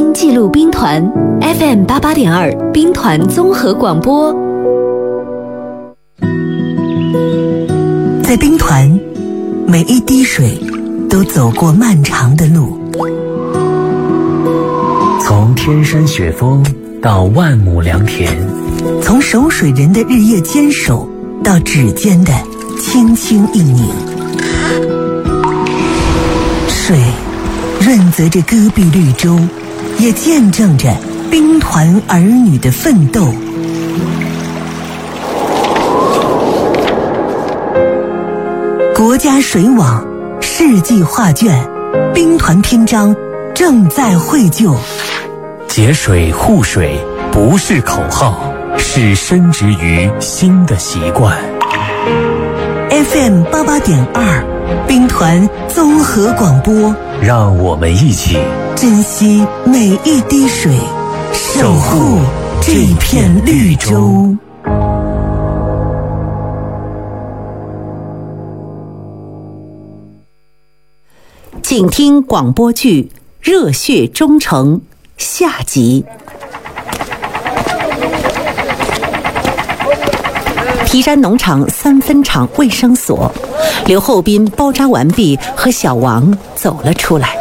音记录兵团 FM88.2 兵团综合广播。 在兵团，每一滴水都走过漫长的路， 从天山雪峰到万亩良田， 从守水人的日夜坚守到指尖的轻轻一拧。水润泽着戈壁绿洲，也见证着兵团儿女的奋斗。国家水网，世纪画卷，兵团篇章正在绘就。 节水护水不是口号，是深植于心的习惯。 FM88.2 兵团综合广播， 让我们一起珍惜每一滴水，守护这片绿洲。 请听广播剧《热血忠诚》下集。皮山农场3分场卫生所，刘厚斌包扎完毕，和小王走了出来。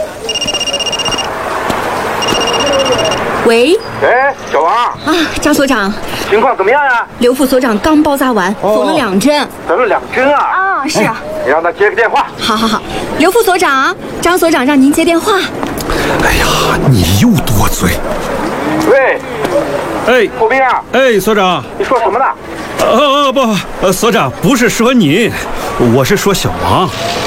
喂， 哎，小王啊，张所长， 情况怎么样呀？ 刘副所长刚包扎完，缝了2针。 缝了2针啊？ 啊，是啊。 你让他接个电话。 好，刘副所长，张所长让您接电话。 哎呀，你又多嘴。 喂， 哎， 后兵啊。 哎，所长， 你说什么呢？ 不，所长不是说你，我是说小王。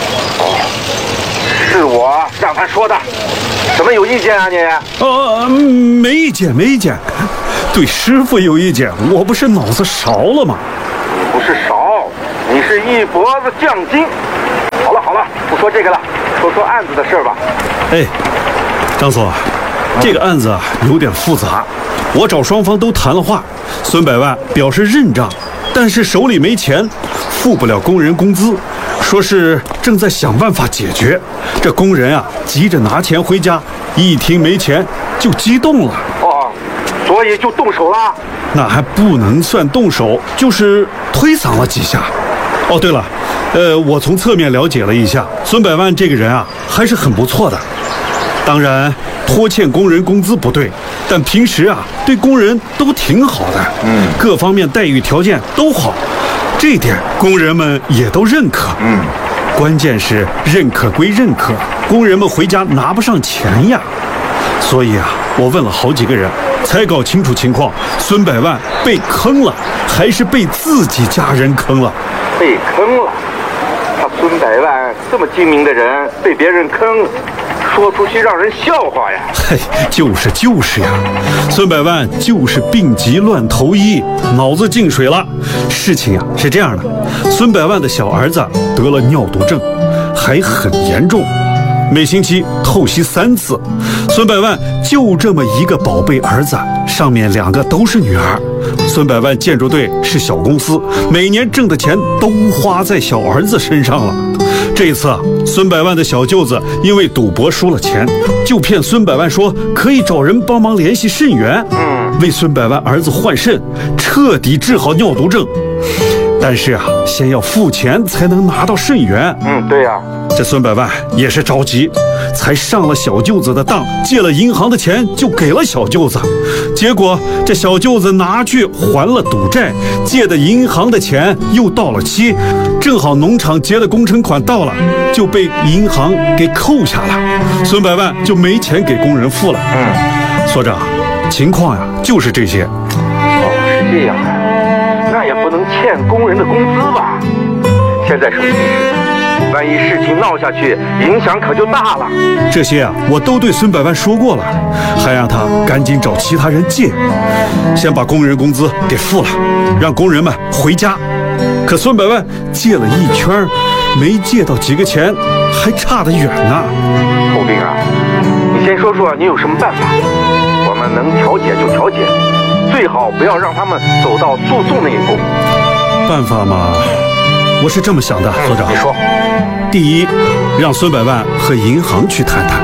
是我让他说的，怎么有意见啊你？ 没意见，对师傅有意见，我不是脑子勺了吗？ 你不是勺，你是一脖子酱精。好了，不说这个了，说案子的事吧。 哎，张所，这个案子啊有点复杂，我找双方都谈了话，孙百万表示认账，但是手里没钱，付不了工人工资，说是正在想办法解决。这工人啊急着拿钱回家，一听没钱就激动了。 所以就动手了？ 那还不能算动手，就是推搡了几下。哦，对了，我从侧面了解了一下，孙百万这个人啊还是很不错的。当然拖欠工人工资不对，但平时啊对工人都挺好的，各方面待遇条件都好，这一点工人们也都认可。关键是认可归认可，工人们回家拿不上钱呀。所以啊，我问了好几个人，才搞清楚情况，孙百万被坑了，还是被自己家人坑了？ 被坑了？他孙百万这么精明的人，被别人坑，说出去让人笑话呀！ 嘿，就是呀，孙百万就是病急乱投医，脑子进水了。事情啊是这样的，孙百万的小儿子得了尿毒症，还很严重，每星期透析3次。孙百万就这么一个宝贝儿子，上面2个都是女儿。孙百万建筑队是小公司，每年挣的钱都花在小儿子身上了。这一次啊，孙百万的小舅子因为赌博输了钱，就骗孙百万说可以找人帮忙联系肾源，为孙百万儿子换肾，彻底治好尿毒症。但是啊，先要付钱才能拿到肾源。 对呀。 这孙百万也是着急，才上了小舅子的当，借了银行的钱就给了小舅子。结果这小舅子拿去还了赌债，借的银行的钱又到了期，正好农场结的工程款到了，就被银行给扣下了。孙百万就没钱给工人付了。所长，情况呀就是这些。 是这样啊，那也不能欠工人的工资吧？现在什么形势？万一事情闹下去，影响可就大了。 这些啊，我都对孙百万说过了，还让他赶紧找其他人借，先把工人工资给付了，让工人们回家。可孙百万借了一圈，没借到几个钱，还差得远呢。 后兵啊，你先说说你有什么办法？我们能调解就调解，最好不要让他们走到诉讼那一步。 办法嘛，我是这么想的，所长。 你说。 第一，让孙百万和银行去谈谈，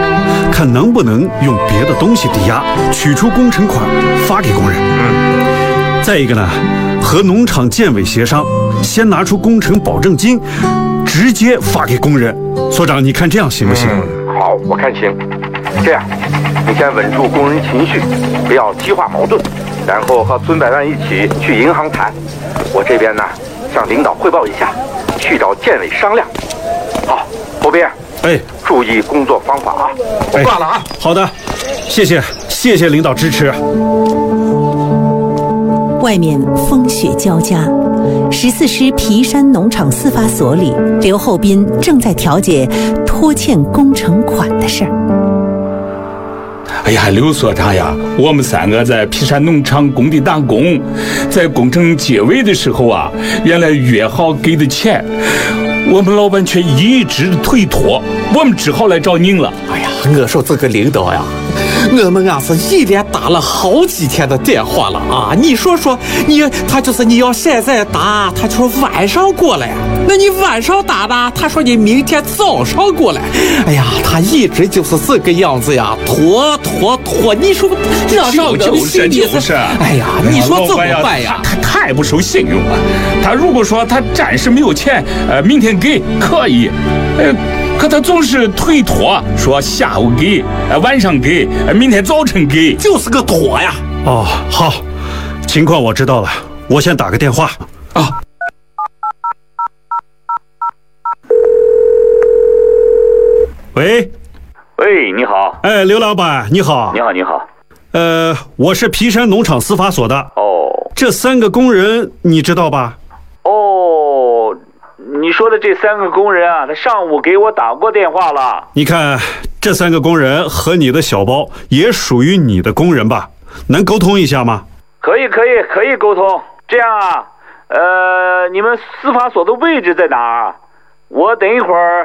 看能不能用别的东西抵押，取出工程款发给工人。再一个呢，和农场建委协商，先拿出工程保证金，直接发给工人。所长，你看这样行不行？ 好，我看行。这样，你先稳住工人情绪，不要激化矛盾，然后和孙百万一起去银行谈。我这边呢，向领导汇报一下，去找建委商量。好，后边注意工作方法啊！我挂了啊。 好的，谢谢领导支持。 外面风雪交加，14师皮山农场司法所里，刘厚斌正在调解拖欠工程款的事儿。 哎呀，刘所长呀，我们3个在皮山农场工地打工，在工程结尾的时候啊，原来约好给的钱，我们老板却一直推脱，我们只好来找您了。 哎呀，我说这个领导呀，我们是一连打了好几天的电话了啊！你说他就是你要现在打，他就说晚上过来；那你晚上打呢，他说你明天早上过来。哎呀，他一直就是这个样子呀，拖。你说让我们心里就是， 哎呀，你说怎么办呀？ 他太不守信用了。他如果说他暂时没有钱，明天给可以，可他总是推脱，说下午给，晚上给，明天早晨给， 就是个拖呀。 哦，好，情况我知道了，我先打个电话啊。 喂， 你好。 刘老板，你好。 你好。 我是皮山农场司法所的。 哦， 这3个工人你知道吧？ 哦，你说的这3个工人啊，他上午给我打过电话了。 你看，这3个工人和你的小包也属于你的工人吧？能沟通一下吗？ 可以沟通。这样啊，你们司法所的位置在哪儿？我等一会儿